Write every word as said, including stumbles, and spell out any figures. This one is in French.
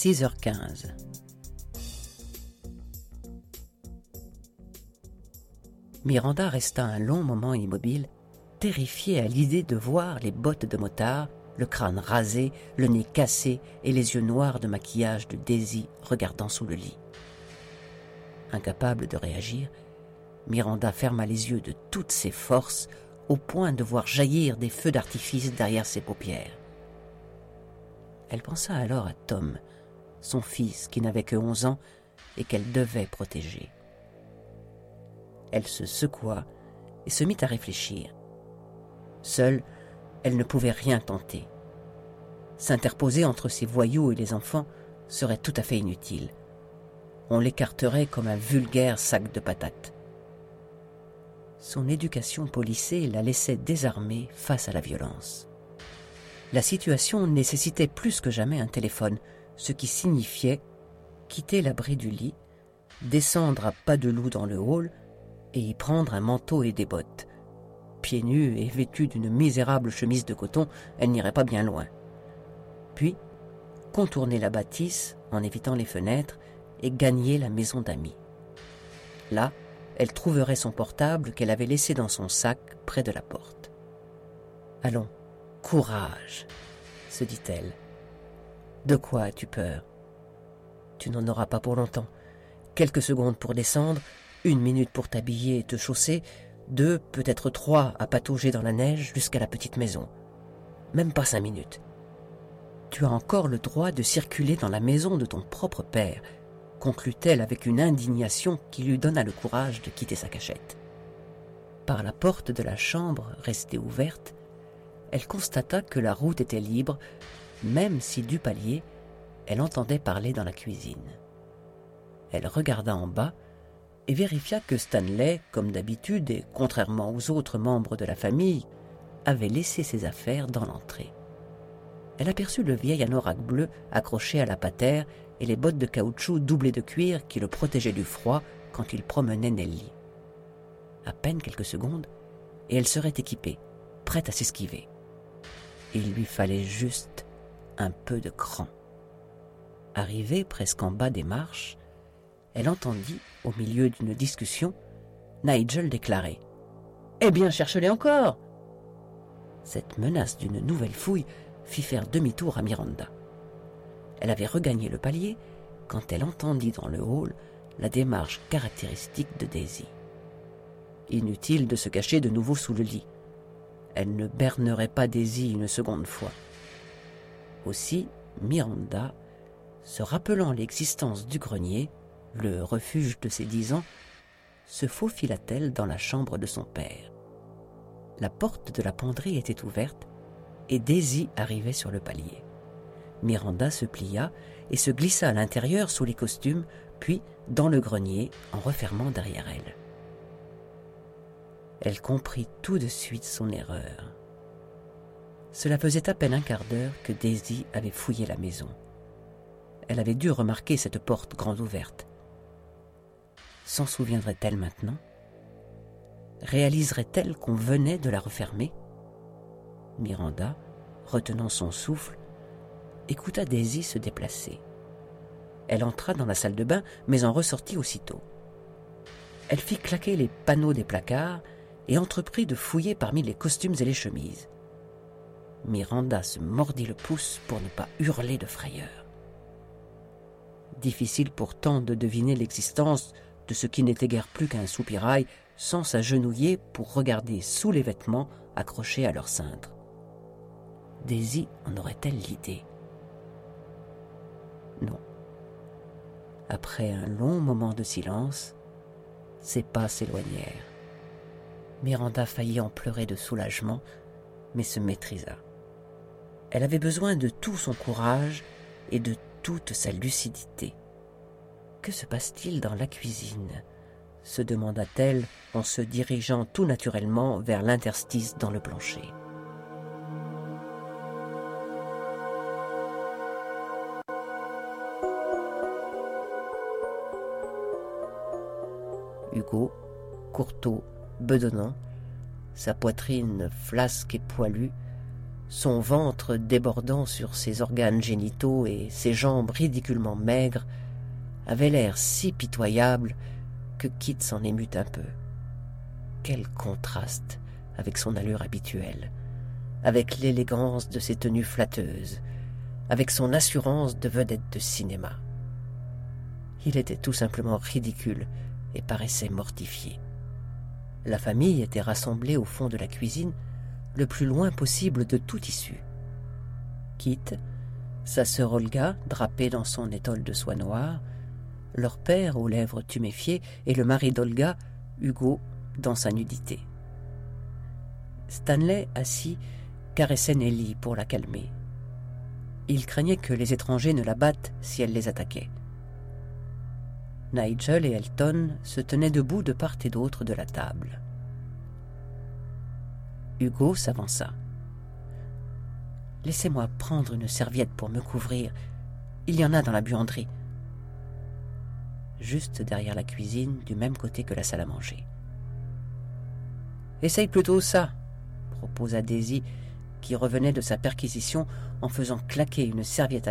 six heures quinze. Miranda resta un long moment immobile, terrifiée à l'idée de voir les bottes de motard, le crâne rasé, le nez cassé et les yeux noirs de maquillage de Daisy regardant sous le lit. Incapable de réagir, Miranda ferma les yeux de toutes ses forces au point de voir jaillir des feux d'artifice derrière ses paupières. Elle pensa alors à Tom, son fils qui n'avait que onze ans et qu'elle devait protéger. Elle se secoua et se mit à réfléchir. Seule, elle ne pouvait rien tenter. S'interposer entre ces voyous et les enfants serait tout à fait inutile. On l'écarterait comme un vulgaire sac de patates. Son éducation policée la laissait désarmée face à la violence. La situation nécessitait plus que jamais un téléphone, ce qui signifiait quitter l'abri du lit, descendre à pas de loup dans le hall et y prendre un manteau et des bottes. Pieds nus et vêtue d'une misérable chemise de coton, elle n'irait pas bien loin. Puis, contourner la bâtisse en évitant les fenêtres et gagner la maison d'amis. Là, elle trouverait son portable qu'elle avait laissé dans son sac près de la porte. « Allons, courage !» se dit-elle. « De quoi as-tu peur ? Tu n'en auras pas pour longtemps. Quelques secondes pour descendre, une minute pour t'habiller et te chausser, deux, peut-être trois à patauger dans la neige jusqu'à la petite maison. Même pas cinq minutes. Tu as encore le droit de circuler dans la maison de ton propre père, conclut-elle avec une indignation qui lui donna le courage de quitter sa cachette. Par la porte de la chambre restée ouverte, elle constata que la route était libre, même si du palier, elle entendait parler dans la cuisine. Elle regarda en bas et vérifia que Stanley, comme d'habitude et contrairement aux autres membres de la famille, avait laissé ses affaires dans l'entrée. Elle aperçut le vieil anorak bleu accroché à la patère et les bottes de caoutchouc doublées de cuir qui le protégeaient du froid quand il promenait Nelly. À peine quelques secondes, et elle serait équipée, prête à s'esquiver. Il lui fallait juste un peu de cran. Arrivée presque en bas des marches, elle entendit, au milieu d'une discussion, Nigel déclarer « Eh bien, cherche-les encore !» Cette menace d'une nouvelle fouille fit faire demi-tour à Miranda. Elle avait regagné le palier quand elle entendit dans le hall la démarche caractéristique de Daisy. Inutile de se cacher de nouveau sous le lit. Elle ne bernerait pas Daisy une seconde fois. Aussi, Miranda, se rappelant l'existence du grenier, le refuge de ses dix ans, se faufila-t-elle dans la chambre de son père. La porte de la penderie était ouverte et Daisy arrivait sur le palier. Miranda se plia et se glissa à l'intérieur sous les costumes, puis dans le grenier en refermant derrière elle. Elle comprit tout de suite son erreur. Cela faisait à peine un quart d'heure que Daisy avait fouillé la maison. Elle avait dû remarquer cette porte grande ouverte. S'en souviendrait-elle maintenant ? Réaliserait-elle qu'on venait de la refermer ? Miranda, retenant son souffle, écouta Daisy se déplacer. Elle entra dans la salle de bain, mais en ressortit aussitôt. Elle fit claquer les panneaux des placards et entreprit de fouiller parmi les costumes et les chemises. Miranda se mordit le pouce pour ne pas hurler de frayeur. Difficile pourtant de deviner l'existence de ce qui n'était guère plus qu'un soupirail sans s'agenouiller pour regarder sous les vêtements accrochés à leur cintre. Daisy en aurait-elle l'idée ? Non. Après un long moment de silence, ses pas s'éloignèrent. Miranda faillit en pleurer de soulagement, mais se maîtrisa. Elle avait besoin de tout son courage et de toute sa lucidité. Que se passe-t-il dans la cuisine ? Se demanda-t-elle en se dirigeant tout naturellement vers l'interstice dans le plancher. Hugo, courteau, bedonnant, sa poitrine flasque et poilue, son ventre débordant sur ses organes génitaux et ses jambes ridiculement maigres, avait l'air si pitoyable que Kit s'en émut un peu. Quel contraste avec son allure habituelle, avec l'élégance de ses tenues flatteuses, avec son assurance de vedette de cinéma. Il était tout simplement ridicule et paraissait mortifié. La famille était rassemblée au fond de la cuisine, le plus loin possible de toute issue. Kit, sa sœur Olga, drapée dans son étole de soie noire, leur père aux lèvres tuméfiées et le mari d'Olga, Hugo, dans sa nudité. Stanley, assis, caressait Nelly pour la calmer. Il craignait que les étrangers ne la battent si elle les attaquait. Nigel et Elton se tenaient debout de part et d'autre de la table. Hugo s'avança. « Laissez-moi prendre une serviette pour me couvrir. Il y en a dans la buanderie. » Juste derrière la cuisine, du même côté que la salle à manger. « Essaye plutôt ça, » proposa Daisy, qui revenait de sa perquisition en faisant claquer une serviette à